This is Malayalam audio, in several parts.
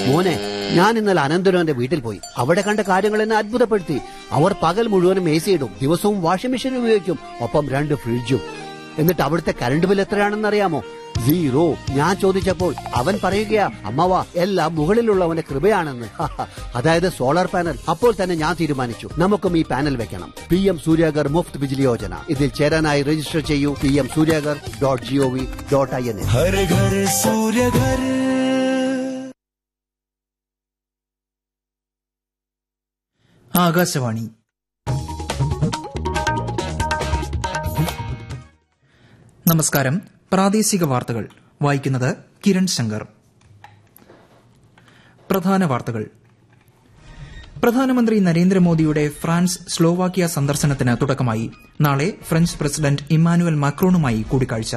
മോനെ, ഞാൻ ഇന്നലെ അനന്തരവന്റെ വീട്ടിൽ പോയി. അവിടെ കണ്ട കാര്യങ്ങൾ എന്നെ അത്ഭുതപ്പെടുത്തി. അവർ പകൽ മുഴുവനും AC ഇടും, ദിവസവും വാഷിംഗ് മെഷീൻ ഉപയോഗിക്കും, ഒപ്പം 2 ഫ്രിഡ്ജും. എന്നിട്ട് അവിടുത്തെ കറണ്ട് ബിൽ എത്രയാണെന്ന് അറിയാമോ? 0. ഞാൻ ചോദിച്ചപ്പോൾ അവൻ പറയുകയാ, അമ്മവാ, എല്ലാം മുകളിലുള്ളവന്റെ കൃപയാണെന്ന്. അതായത് സോളാർ പാനൽ. അപ്പോൾ തന്നെ ഞാൻ തീരുമാനിച്ചു, നമുക്കും ഈ പാനൽ വെക്കണം. PM സൂര്യാഗർ മുഫ്ത് ബിജ്ലി യോജന. ഇതിൽ ചേരാനായി രജിസ്റ്റർ ചെയ്യൂ. pmsuryagar.gov.in. ഹര ഘർ സൂര്യഘർ. ആകാശവാണി. നമസ്കാരം. പ്രാദേശിക വാർത്തകൾ വായിക്കുന്നത് കിരൺ ശങ്കർ. പ്രധാന വാർത്തകൾ. പ്രധാനമന്ത്രി നരേന്ദ്രമോദിയുടെ ഫ്രാൻസ് സ്ലോവാക്യ സന്ദർശനത്തിന് തുടക്കമായി. നാളെ ഫ്രഞ്ച് പ്രസിഡന്റ് ഇമ്മാനുവൽ മാക്രോണുമായി കൂടിക്കാഴ്ച.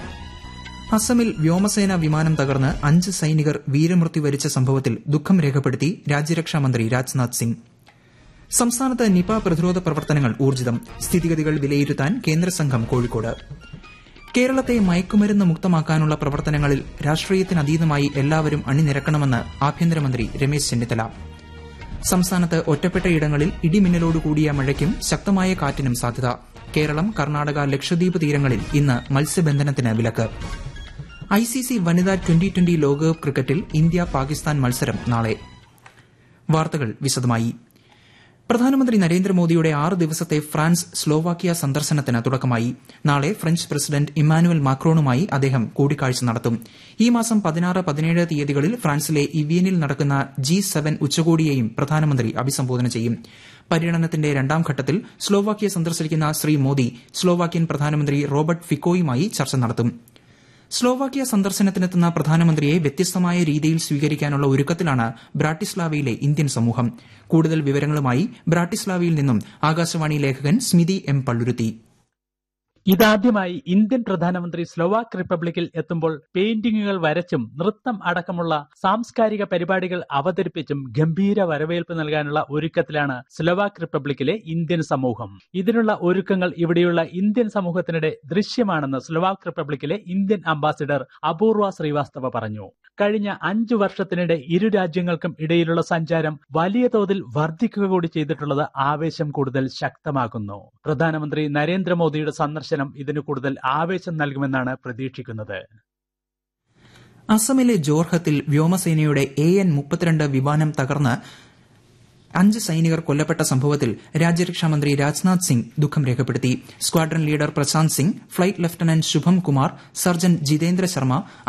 അസമിൽ വ്യോമസേന വിമാനം തകർന്ന് 5 സൈനികർ വീരമൃത്യു വരിച്ച സംഭവത്തിൽ ദുഃഖം രേഖപ്പെടുത്തി രാജ്യരക്ഷാമന്ത്രി രാജ്നാഥ് സിംഗ്. സംസ്ഥാനത്ത് നിപ പ്രതിരോധ പ്രവർത്തനങ്ങൾ ഊർജിതം. സ്ഥിതിഗതികൾ വിലയിരുത്താൻ കേന്ദ്രസംഘം കോഴിക്കോട്. കേരളത്തെ മയക്കുമരുന്ന് മുക്തമാക്കാനുള്ള പ്രവർത്തനങ്ങളിൽ രാഷ്ട്രീയത്തിനതീതമായി എല്ലാവരും അണിനിരക്കണമെന്ന് ആഭ്യന്തരമന്ത്രി രമേശ് ചെന്നിത്തല. സംസ്ഥാനത്ത് ഒറ്റപ്പെട്ടയിടങ്ങളിൽ ഇടിമിന്നലോടുകൂടിയ മഴയ്ക്കും ശക്തമായ കാറ്റിനും സാധ്യത. കേരളം, കർണാടക, ലക്ഷദ്വീപ് തീരങ്ങളിൽ ഇന്ന് മത്സ്യബന്ധനത്തിന് വിലക്ക്. ICC വനിതാ T20 ലോകകപ്പ് ക്രിക്കറ്റിൽ ഇന്ത്യ പാകിസ്ഥാൻ മത്സരം നാളെ. വാർത്തകൾ വിശദമായി. പ്രധാനമന്ത്രി നരേന്ദ്രമോദിയുടെ 6 ദിവസത്തെ ഫ്രാൻസ് സ്ലോവാക്യ സന്ദർശനത്തിന് തുടക്കമായി. നാളെ ഫ്രഞ്ച് പ്രസിഡന്റ് ഇമ്മാനുവൽ മാക്രോണുമായി അദ്ദേഹം കൂടിക്കാഴ്ച നടത്തും. ഈ മാസം 16, 17 തീയതികളിൽ ഫ്രാൻസിലെ ഇവിയനിൽ നടക്കുന്ന G7 ഉച്ചകോടിയെയും പ്രധാനമന്ത്രി അഭിസംബോധന ചെയ്യും. പര്യടനത്തിന്റെ 2ാം ഘട്ടത്തിൽ സ്ലോവാക്യ സന്ദർശിക്കുന്ന ശ്രീ മോദി സ്ലോവാക്യൻ പ്രധാനമന്ത്രി റോബർട്ട് ഫിക്കോയുമായി ചർച്ച നടത്തും. സ്ലോവാക്യ സന്ദർശനത്തിനെത്തുന്ന പ്രധാനമന്ത്രിയെ വ്യത്യസ്തമായ രീതിയിൽ സ്വീകരിക്കാനുള്ള ഒരുക്കത്തിലാണ് ബ്രാട്ടിസ്ലാവയിലെ ഇന്ത്യൻ സമൂഹം. കൂടുതൽ വിവരങ്ങളുമായി ബ്രാട്ടിസ്ലാവയിൽ നിന്നും ആകാശവാണി ലേഖകൻ സ്മിതി M. പള്ളുരുത്തി. ഇതാദ്യമായി ഇന്ത്യൻ പ്രധാനമന്ത്രി സ്ലോവാക് റിപ്പബ്ലിക്കിൽ എത്തുമ്പോൾ പെയിന്റിങ്ങുകൾ വരച്ചും നൃത്തം അടക്കമുള്ള സാംസ്കാരിക പരിപാടികൾ അവതരിപ്പിച്ചും ഗംഭീര വരവേൽപ്പ് നൽകാനുള്ള ഒരുക്കത്തിലാണ് സ്ലോവാക് റിപ്പബ്ലിക്കിലെ ഇന്ത്യൻ സമൂഹം. ഇതിനുള്ള ഒരുക്കങ്ങൾ ഇവിടെയുള്ള ഇന്ത്യൻ സമൂഹത്തിനിടെ ദൃശ്യമാണെന്ന് സ്ലോവാക് റിപ്പബ്ലിക്കിലെ ഇന്ത്യൻ അംബാസിഡർ അപൂർവ ശ്രീവാസ്തവ പറഞ്ഞു. കഴിഞ്ഞ 5 വർഷത്തിനിടെ ഇരു രാജ്യങ്ങൾക്കും ഇടയിലുള്ള സഞ്ചാരം വലിയ തോതിൽ വർദ്ധിക്കുക കൂടി ചെയ്തിട്ടുള്ളത് ആവേശം കൂടുതൽ ശക്തമാക്കുന്നു. പ്രധാനമന്ത്രി നരേന്ദ്രമോദിയുടെ സന്ദർശനം ഇതിന് കൂടുതൽ ആവേശം നൽകുമെന്നാണ് പ്രതീക്ഷിക്കുന്നത്. അസമിലെ ജോർഹത്തിൽ വ്യോമസേനയുടെ AN-32 വിമാനം തകർന്ന് 5 സൈനികർ കൊല്ലപ്പെട്ട സംഭവത്തിൽ രാജ്യരക്ഷാമന്ത്രി രാജ്നാഥ് സിംഗ് ദുഃഖം രേഖപ്പെടുത്തി. Squadron leader Prashant Singh, flight lieutenant ശുഭം കുമാർ, സർജൻ ജിതേന്ദ്ര ശർമ്മ,